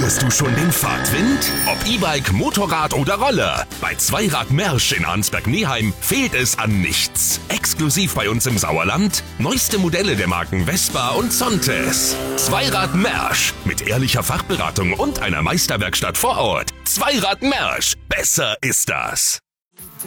Spürst du schon den Fahrtwind? Ob E-Bike, Motorrad oder Roller. Bei Zweirad Mersch in Arnsberg-Neheim fehlt es an nichts. Exklusiv bei uns im Sauerland. Neueste Modelle der Marken Vespa und Zontes. Zweirad Mersch. Mit ehrlicher Fachberatung und einer Meisterwerkstatt vor Ort. Zweirad Mersch. Besser ist das.